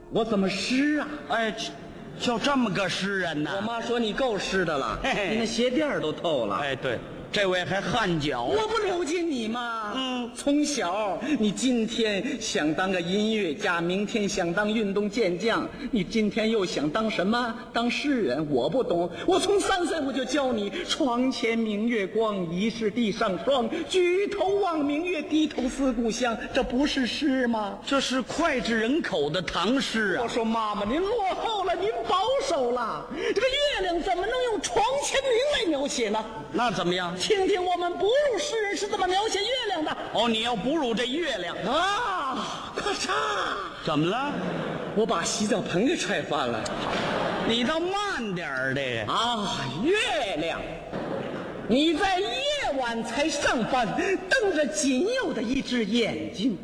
我怎么湿啊？ 哎，就这么个诗人呐。 我妈说你够湿的了， 嘿嘿你那鞋垫儿都透了。 哎，对，这位还汗脚。 我不了解你吗？从小你今天想当个音乐家，明天想当运动健将，你今天又想当什么？当诗人？我不懂。我从3岁我就教你：床前明月光，疑是地上霜。举头望明月，低头思故乡。这不是诗吗？ 这是脍炙人口的唐诗啊！ 我说妈妈，您落后了，您保守了。这个月亮怎么能用床前明来描写呢？ 那怎么样？ 听听我们哺乳诗人是怎么描写月亮的。 哦，你要哺乳这月亮啊！咔嚓！ 怎么了？ 我把洗脚盆给踹翻了。 你倒慢点儿的啊！月亮，你在夜晚才上班，瞪着仅有的一只眼睛。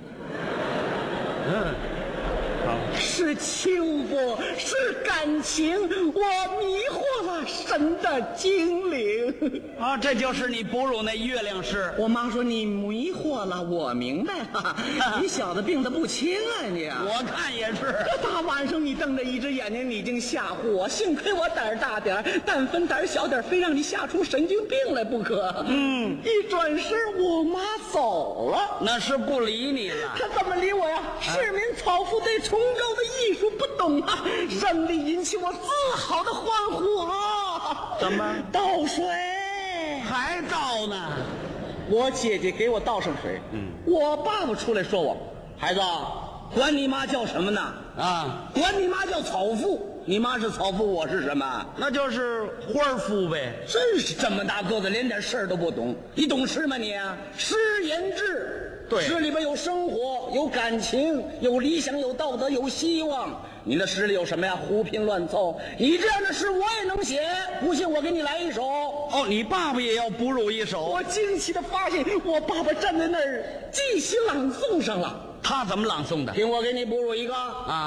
是情不，是感情，我迷惑了神的精灵啊！这就是你哺乳那月亮诗。 我妈说你迷惑了，我明白了。你小子病得不轻啊你！ 我看也是。 这大晚上你瞪着一只眼睛，你净吓唬我。幸亏我胆儿大点儿，但凡胆儿小点儿，非让你吓出神经病来不可。一转身，我妈走了。 那是不理你了。 他怎么理我呀？市民草妇对崇高的艺术不懂啊，胜利引起我自豪的欢呼啊！ 怎么倒水？ 还倒呢？ 我姐姐给我倒上水。我爸爸出来说我，孩子，管你妈叫什么呢？ 啊， 管你妈叫草妇。你妈是草妇，我是什么？ 那就是花夫呗。 真是这么大个子，连点事儿都不懂。你懂诗吗你？诗言志， 对， 诗里边有生活，有感情，有理想，有道德，有希望。你的诗里有什么呀？胡拼乱凑。你这样的诗我也能写，不信我给你来一首。 哦，你爸爸也要哺乳一首？ 我惊奇的发现，我爸爸站在那儿即兴朗诵上了。 他怎么朗诵的？ 听我给你哺乳一个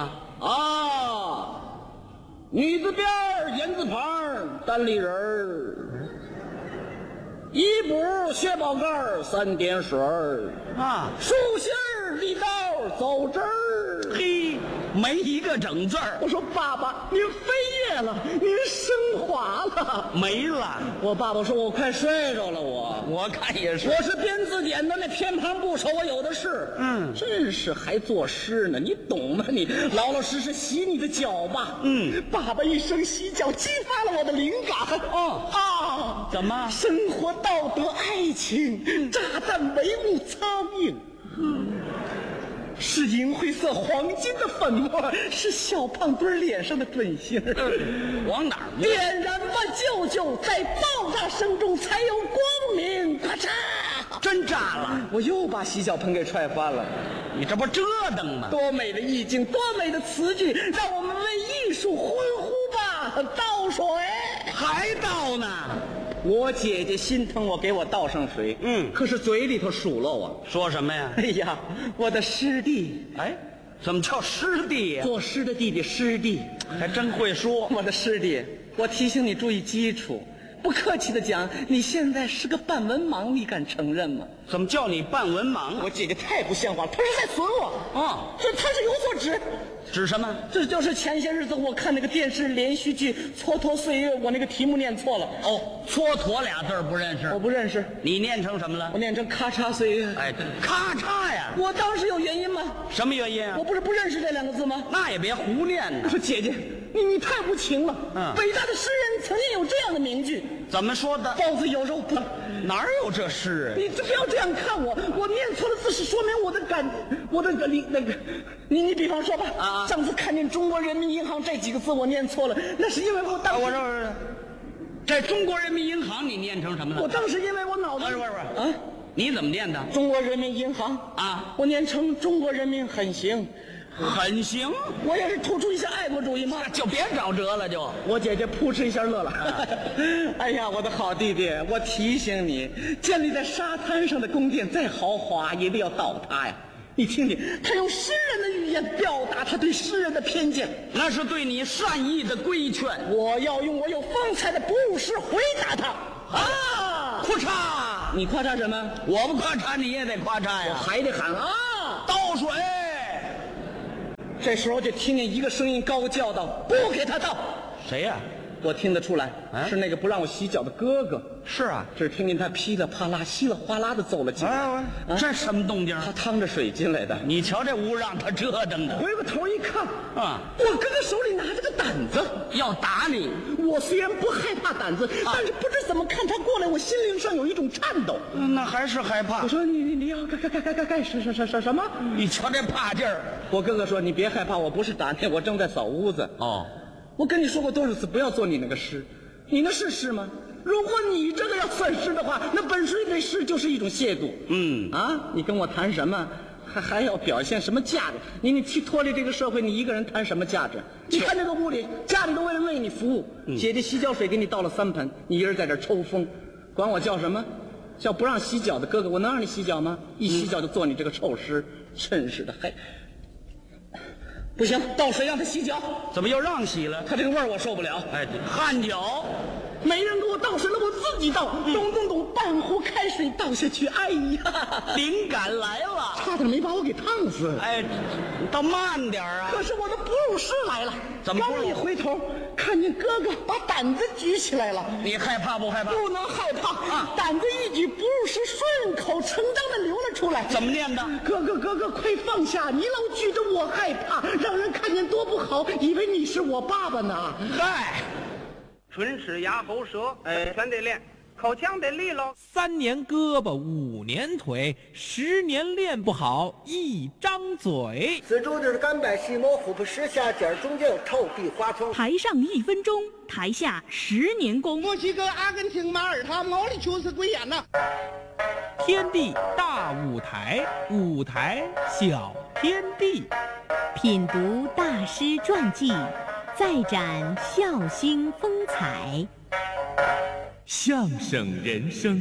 女字边言字旁单立人一补薛宝盖3点水竖心立刀走针儿。 嘿，没一个整字儿。 我说爸爸，您飞跃了，您升华了。 没了。 我爸爸说我快睡着了。 我看也是。 我是编字典的，那偏旁部首我有的是。真是还作诗呢，你懂吗？你老老实实洗你的脚吧。爸爸一声洗脚，激发了我的灵感。 怎么？ 生活、道德、爱情，炸弹、唯物、苍蝇。是银灰色黄金的粉末，是小胖墩脸上的准星。 往哪儿摸？ 点燃吧，舅舅，在爆炸声中才有光明。咔嚓， 真炸了！ 我又把洗脚盆给踹翻了。 你这不折腾吗？ 多美的意境，多美的词句，让我们为艺术欢呼吧！倒水， 还倒呢。 我姐姐心疼我，给我倒上水。可是嘴里头数落我， 说什么呀？ 哎呀，我的师弟。 哎，怎么叫师弟呀？ 作诗的弟弟，师弟， 还真会说。 我的师弟，我提醒你注意基础。不客气的讲，你现在是个半文盲，你敢承认吗？ 怎么叫你半文盲啊？ 我姐姐太不像话了，她是在损我这她是有所指。 指什么？ 这就是前些日子我看那个电视连续剧《蹉跎岁月》，我那个题目念错了。 蹉跎俩字不认识？ 我不认识。 你念成什么了？ 我念成咔嚓岁月。 哎，咔嚓呀！ 我当时有原因吗？ 什么原因啊？ 我不是不认识这2个字吗？ 那也别胡念呢。 我说姐姐，你太无情了。伟大的诗人曾经有这样的名句， 怎么说的？ 包子有肉不？ 哪有这诗啊？ 你不要这样看我，我念错了字是说明我的你比方说吧，上次看见中国人民银行这几个字我念错了，那是因为我当时我说这中国人民银行你念成什么了？ 我当时因为我脑子不是你怎么念的？ 中国人民银行我念成中国人民很行。 很行， 我也是突出一下爱国主义嘛， 就别找辙了。就我姐姐扑哧一下乐了。哎呀，我的好弟弟，我提醒你，建立在沙滩上的宫殿再豪华，也得要倒塌呀。你听听，他用诗人的语言表达他对诗人的偏见， 那是对你善意的规劝。 我要用我有风采的哺乳诗回答他。 咔嚓！ 你咔嚓什么？ 我不咔嚓，你也得咔嚓呀。 我还得喊倒水。 这时候就听见一个声音高叫道：“不给他倒！” 谁呀？ 我听得出来，是那个不让我洗脚的哥哥。 是啊， 只听见他噼里啪啦、稀里哗啦的走了进来。 这什么动静？ 他趟着水进来的。 你瞧这屋让他折腾的。 回过头一看， 啊， 我哥哥手里拿着个胆子要打你。 我虽然不害怕胆子，但是不知怎么看他过来，我心灵上有一种颤抖。 那还是害怕。 我说你要干什么？ 你瞧这怕劲儿。 我哥哥说你别害怕，我不是打你，我正在扫屋子。 哦， 我跟你说过多少次，不要做你那个诗。你那是诗吗？如果你这个要算诗的话，那本身这诗就是一种亵渎。你跟我谈什么？还要表现什么价值？你脱离这个社会，你一个人谈什么价值？你看这个屋里，家里都为你服务。姐姐洗脚水给你倒了3盆，你一人在这抽风，管我叫什么？叫不让洗脚的哥哥。我能让你洗脚吗？一洗脚就做你这个臭诗，真是的，还不行，倒水让他洗脚。 怎么又让洗了？ 他这个味儿我受不了。 哎，汗脚。 没人给我倒水了，我自己倒。咚，半壶开水倒下去，哎呀， 灵感来了， 差点没把我给烫死。 哎，倒慢点啊！ 可是我的哺乳师来了， 怎么刚一回头，看见哥哥把胆子举起来了。 你害怕不害怕？ 不能害怕啊！胆子一举，哺乳师顺口成章的流了出来。 怎么念的？ 哥哥，快放下！你老举着我害怕，让人看见多不好，以为你是我爸爸呢。 嗨。 春吃牙后舌，全得练，口腔得利落。 3年胳膊5年腿，10年练不好一张嘴。 四周就是干摆细毛虎扑10下尖，中间有透地花窗。 台上1分钟，台下10年功。 墨西哥、阿根廷、马耳他、毛里求斯归演呐。 天地大舞台，舞台小天地。 品读大师传记，再展孝兴风采。 相声人生，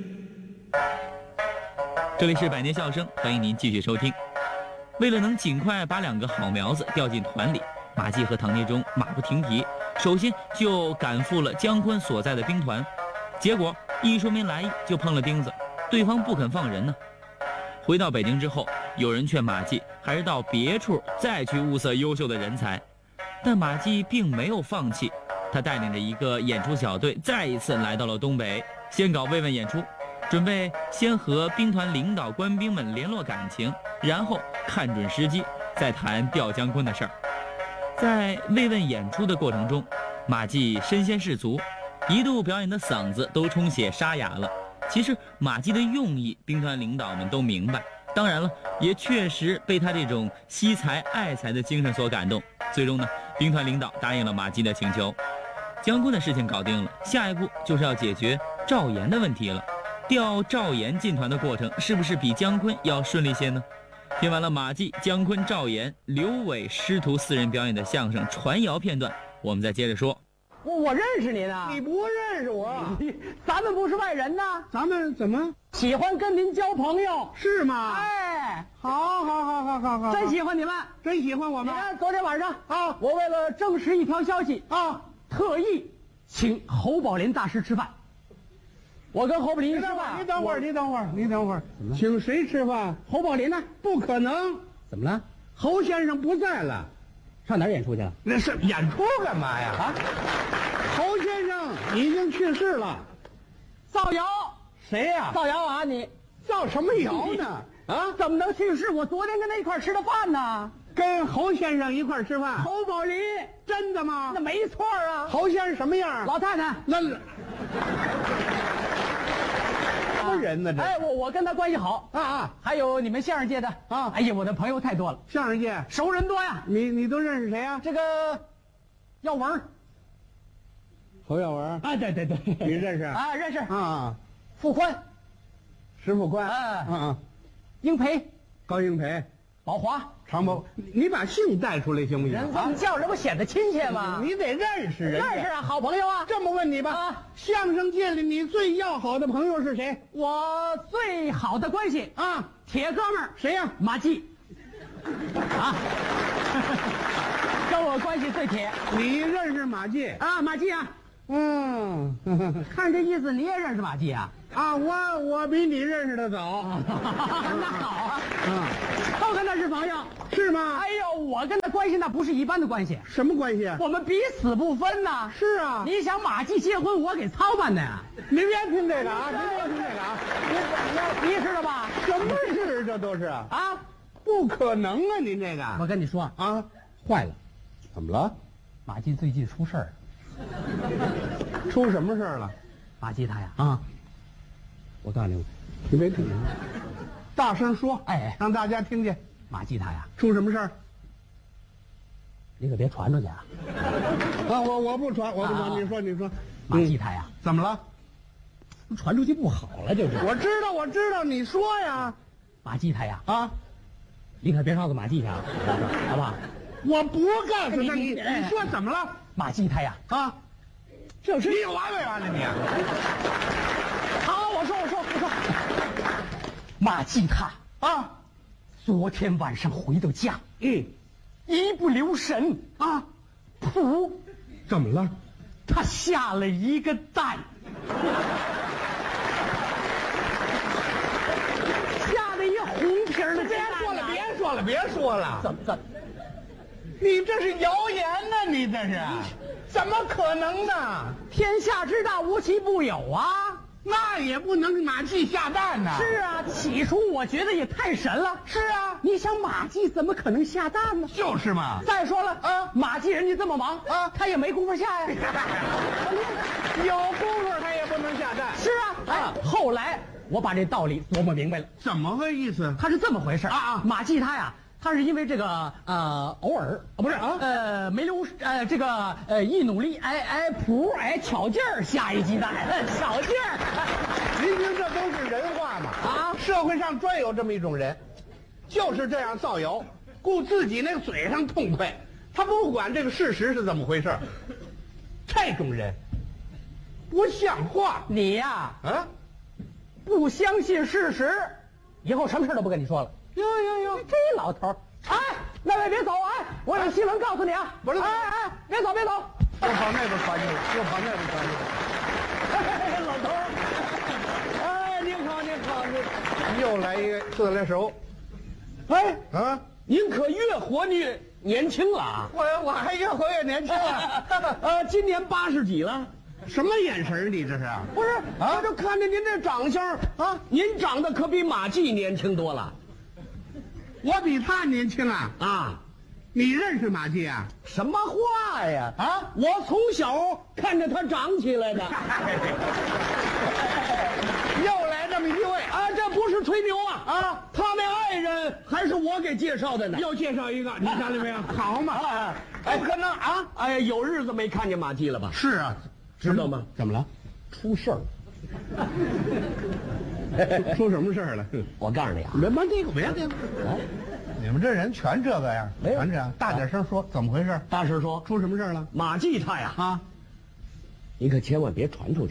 这里是百年笑声，欢迎您继续收听。为了能尽快把2个好苗子调进团里，马季和唐杰忠马不停蹄，首先就赶赴了姜昆所在的兵团。结果一说明来意，就碰了钉子，对方不肯放人呢。回到北京之后，有人劝马季还是到别处再去物色优秀的人才，但马季并没有放弃。他带领着一个演出小队再一次来到了东北，先搞慰问演出，准备先和兵团领导官兵们联络感情，然后看准时机再谈调姜昆的事儿。在慰问演出的过程中，马季身先士卒，一度表演的嗓子都充血沙哑了。其实马季的用意，兵团领导们都明白，当然了，也确实被他这种惜才爱才的精神所感动。最终呢，兵团领导答应了马季的请求。姜昆的事情搞定了，下一步就是要解决赵岩的问题了。调赵岩进团的过程是不是比姜昆要顺利些呢？听完了马季、姜昆、赵岩、刘伟师徒4人表演的相声传谣片段，我们再接着说。 我认识您啊！ 你不认识我？ 咱们不是外人呐， 咱们怎么喜欢跟您交朋友， 是吗？ 哎， 好， 真喜欢你们， 真喜欢我们。 你看昨天晚上啊， 我为了证实一条消息啊， 特意请侯宝林大师吃饭。我跟侯宝林吃饭。 你等会儿，请谁吃饭？ 侯宝林呢？ 不可能。 怎么了？ 侯先生不在了。 上哪儿演出去了？ 那是演出干嘛呀？啊，侯先生已经去世了。 造谣？ 谁呀？ 造谣啊！你造什么谣呢？ 啊？怎么能去世？我昨天跟他一块吃的饭呢。 跟侯先生一块吃饭？ 侯宝林？ 真的吗？ 那没错啊。 侯先生什么样？ 老太太。 那什么人呢？这哎，我跟他关系好啊！ 还有你们相声界的啊！ 哎呀，我的朋友太多了， 相声界熟人多呀。 你都认识谁啊？ 这个耀文， 侯耀文。 哎，对， 你认识啊？认识啊。 傅宽， 石富宽。 英培， 高英培， 宝华， 常宝。你把姓带出来行不行？ 人这么叫，这不显得亲切吗？ 你得认识人。 认识啊，好朋友啊。 这么问你吧，相声界里你最要好的朋友是谁？ 我最好的关系啊， 铁哥们儿谁呀？ 马季。啊，跟我关系最铁。 你认识马季啊？马季啊。看这意思你也认识马季啊？ 啊，我比你认识的早。 那好啊。后我跟他是朋友，是吗？ 哎呦，我跟他关系那不是一般的关系， 什么关系？ 我们彼此不分呐。 是啊， 你想马季结婚，我给操办的呀。 您别听这个啊，您别听这个啊， 你知道吧？ 什么事这都是啊， 不可能啊！您这个， 我跟你说啊， 坏了， 怎么了？ 马季最近出事儿了。 出什么事儿了？ 马季他呀， 啊， 我告诉你， 你别听，大声说， 哎让大家听见。 马季他呀， 出什么事儿？ 你可别传出去啊。 啊，我不传，我不传。你说， 马季他呀， 怎么了？ 传出去不好了，就是。 我知道，你说呀。 马季他呀， 啊， 你可别告诉马季去啊，好不好？ 我不告诉他，你说怎么了？ 马季他呀， 啊， 就是你有完没完了你？ 好，我说，马季他啊， 昨天晚上回到家，一不留神啊， 噗， 怎么了？ 他下了一个蛋，下了一红皮儿的别说了， 怎么？ 你这是谣言呢？你这是，怎么可能呢？ 天下之大，无奇不有啊！ 那也不能马季下蛋呐。 是啊，起初我觉得也太神了。 是啊， 你想马季怎么可能下蛋呢？ 就是嘛。 再说了啊， 马季人家这么忙啊， 他也没工夫下呀。 有功夫他也不能下蛋。 是啊，后来我把这道理琢磨明白了。 怎么个意思？ 他是这么回事啊！ 马季他呀，他是因为这个偶尔不是没留这个一努力巧劲儿下一鸡蛋，巧劲儿。 您听这都是人话嘛？ 啊， 社会上专有这么一种人，就是这样造谣，顾自己那个嘴上痛快，他不管这个事实是怎么回事。这种人不像话。 你呀， 啊， 不相信事实，以后什么事都不跟你说了。 哟， 这老头儿，哎，那位别走，哎，我有新闻告诉你啊！ 不是， 哎，别走， 又跑那边传去了， 哎，老头儿，哎，您好， 又来一个自来熟。 哎， 啊， 您可越活越年轻了啊！ 我还越活越年轻了。 今年80几了。 什么眼神你这是？ 不是，我就看着您这长相啊，您长得可比马季年轻多了。 我比他年轻啊！ 啊， 你认识马季啊？ 什么话呀？ 啊， 我从小看着他长起来的。 又来这么一位啊，这不是吹牛啊！啊，他那爱人还是我给介绍的呢。 又介绍一个，你看见没有？好嘛！ 不可能啊！哎呀，有日子没看见马季了吧？ 是啊， 知道吗？ 怎么了？ 出事儿。 出什么事儿了？ 我告诉你啊， 别这个，你们这人全这个样，全这样，大点声说，怎么回事？ 大声说， 出什么事儿了？ 马季他呀， 啊， 你可千万别传出去。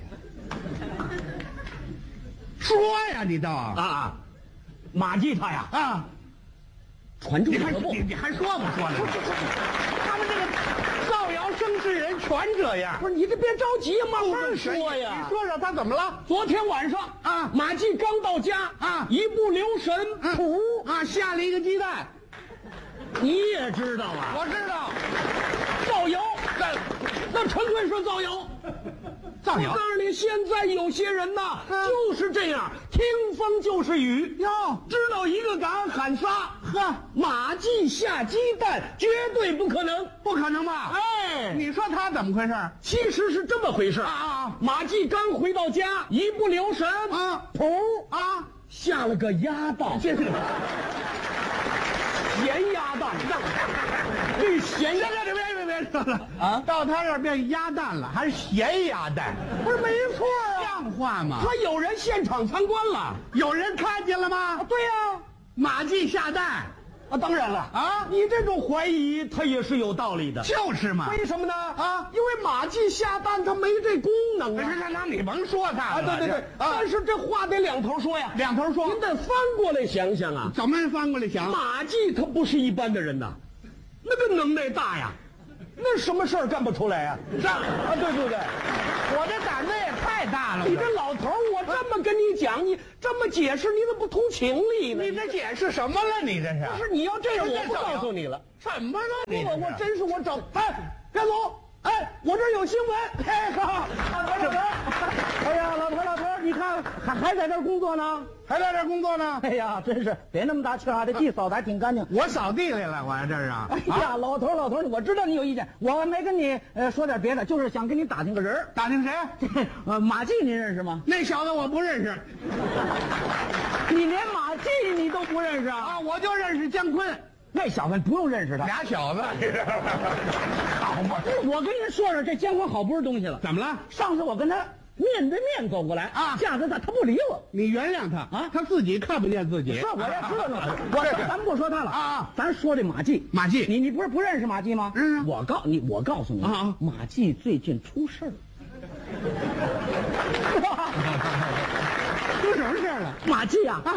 说呀，你倒啊，马季他呀， 啊， 传出去可不， 你还说不说了？他们这个造谣生事人全这样。 不是你这别着急，慢慢说呀。 你说说他怎么了？ 昨天晚上啊， 马季刚到家啊， 一不留神，噗啊，下了一个鸡蛋。 你也知道啊？ 我知道， 造谣，那纯粹是造谣。 造谣！ 我告诉你，现在有些人呐，就是这样，听风就是雨。 哟， 知道一个敢喊仨， 呵， 马季下鸡蛋绝对不可能， 不可能吧？ 哎， 你说他怎么回事？ 其实是这么回事啊！ 马季刚回到家，一不留神啊， 噗啊， 下了个鸭蛋，这是咸鸭蛋，这咸鸭蛋。 别说了啊！到他这儿变鸭蛋了，还是咸鸭蛋？ 不是没错啊， 像话吗？ 他有人现场参观了， 有人看见了吗？ 对呀， 马季下蛋啊，当然了啊！ 你这种怀疑，他也是有道理的。 就是嘛。 为什么呢？ 啊， 因为马季下蛋他没这功能啊。 那你甭说他了。 对，但是这话得两头说呀。 两头说， 您得翻过来想想啊。 怎么翻过来想？ 马季他不是一般的人呐，那个能耐大呀。那什么事儿干不出来呀？ 对不对？我这胆子也太大了。 你这老头，我这么跟你讲，你这么解释，你怎么不通情理呢？ 你这解释什么了？你这是？ 不是你要这样，我不告诉你了。 什么了？你我真是我找别走！哎，我这有新闻！哎好，老头，哎呀，老头，你看还在这儿工作呢？ 还在这儿工作呢？ 哎呀，真是别那么大气啊！这地扫的还挺干净。 我扫地来了，我这是啊。 哎呀，老头，我知道你有意见，我没跟你说点别的，就是想跟你打听个人。 打听谁？ 马季您认识吗？ 那小子我不认识。 你连马季你都不认识啊？ 我就认识姜昆。 那小子不用认识他， 俩小子。 好嘛，我跟您说这姜昆好不是东西了。 怎么了？ 上次我跟他面对面走过来啊，架着他不理我。 你原谅他啊？他自己看不见自己。 是，我也知道呢。咱不说他了啊，咱说这马季。 马季， 你不是不认识马季吗？ 认识。 我告诉你啊，马季最近出事儿了。 出什么事了？ 马季啊！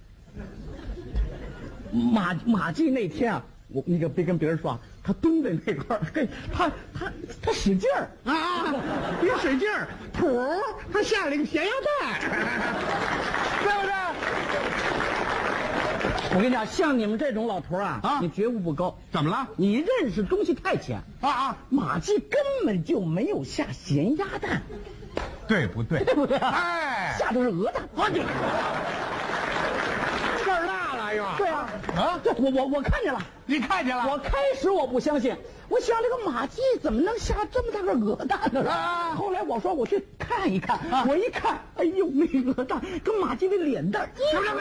马季那天啊，你可别跟别人说啊，他蹲在那块儿，他使劲儿啊，别使劲儿，噗，他下了一个咸鸭蛋，对不对？ 我跟你讲，像你们这种老头啊，你觉悟不高。 怎么了？ 你认识东西太浅啊！马季根本就没有下咸鸭蛋， 对不对？ 对不对？ 哎， 下的是鹅蛋。 事儿大了又。 对啊，对，我看见了。 你看见了？ 我开始我不相信，我想这个马季怎么能下这么大个鹅蛋呢？后来我说我去看一看，我一看，哎呦，那鹅蛋跟马季的脸蛋一样。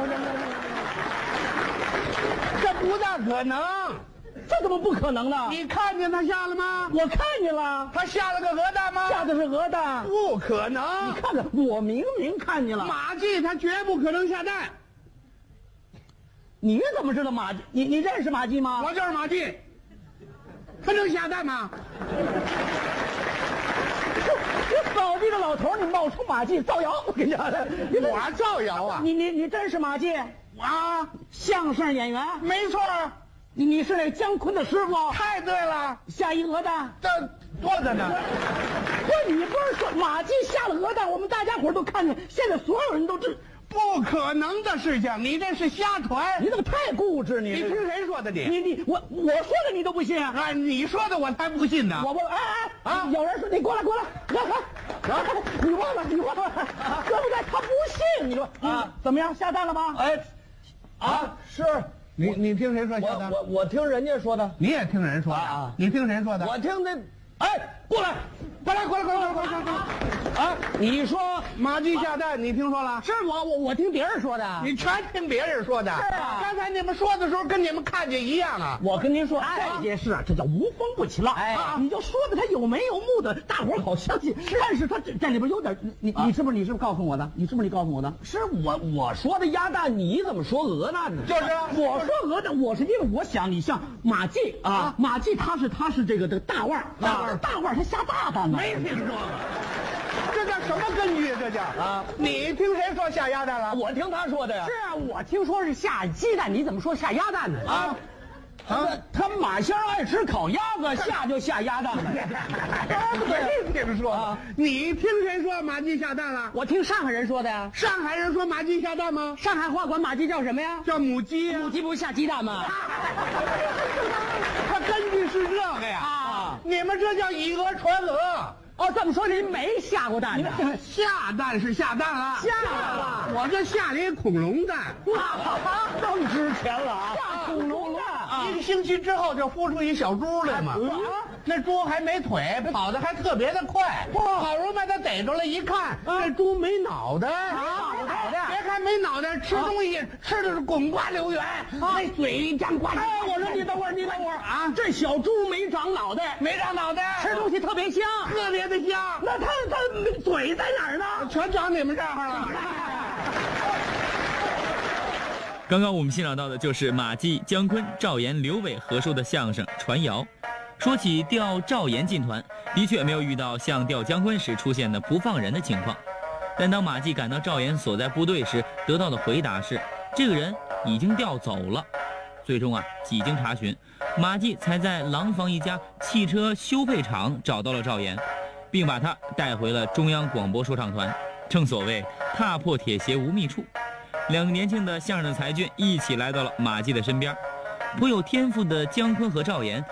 这不大可能。 这怎么不可能呢？ 你看见他下了吗？ 我看见了。 他下了个鹅蛋吗？ 下的是鹅蛋。 不可能。 你看看，我明明看见了。 马季他绝不可能下蛋。 你怎么知道马季？你认识马季吗？ 我就是马季。他能下蛋吗？ 扫地的老头，你冒充马季造谣！我跟你讲， 我造谣啊！ 你真是马季啊？ 相声演员？ 没错。 你是那姜昆的师傅？ 太对了， 下一鹅蛋， 这多着呢。 不，你不是说马季下了鹅蛋，我们大家伙都看见，现在所有人都知。 不可能的事情，你这是瞎传。 你怎么太固执？你听谁说的？ 我说的你都不信啊？你说的我才不信呢。 有人说你过来，你忘了，对不对？他不信，你说怎么样？下蛋了吗？是。 你听谁说下蛋？ 我听人家说的。 你也听人说的？你听谁说的？ 我听的。过来！你说马季下蛋，你听说了？ 是我听别人说的。 你全听别人说的。 是啊， 刚才你们说的时候跟你们看见一样啊。 我跟您说，这件事这叫无风不起浪。你就说的他有没有目的，大伙儿好相信。但是他这里边有点，你是不是告诉我的？你告诉我的？是我说的鸭蛋，你怎么说鹅蛋呢？ 就是我说鹅蛋，我是因为我想你像马季啊，马季他是这个大腕儿，大腕儿他下大蛋呢。 没听说过。这叫什么根据？这叫你听谁说下鸭蛋了？ 我听他说的呀。是啊，我听说是下鸡蛋，你怎么说下鸭蛋呢？他马仙爱吃烤鸭子，下就下鸭蛋了。 没听说。你听谁说马季下蛋了？ 我听上海人说的呀。 上海人说马季下蛋吗？ 上海话管马季叫什么呀？ 叫母鸡。 母鸡不是下鸡蛋吗？ 他根据是这个呀。你们这叫以讹传讹。 这么说您没下过蛋呢？ 下蛋是下蛋了， 下了。 我这下了一恐龙蛋， 更值钱了啊！下恐龙蛋 1个星期之后就孵出一小猪来嘛。那猪还没腿，跑得还特别的快。好容易把它逮着了，一看这猪没脑袋，别看没脑袋，吃东西吃的是滚瓜流圆，那嘴张呱。 我说你等会儿啊！这小猪没长脑袋，吃东西特别香， 特别的香。 那它嘴在哪儿呢？ 全长你们这儿了。 刚刚我们欣赏到的就是马季、姜昆、赵岩、刘伟合说的相声《传谣》。说起调赵岩进团，的确没有遇到像调姜昆时出现的不放人的情况。但当马季赶到赵岩所在部队时，得到的回答是这个人已经调走了。最终几经查询，马季才在廊坊一家汽车修配厂找到了赵岩，并把他带回了中央广播说唱团。 正所谓踏破铁鞋无觅处，两个年轻的相声才俊一起来到了马季的身边。颇有天赋的姜昆和赵岩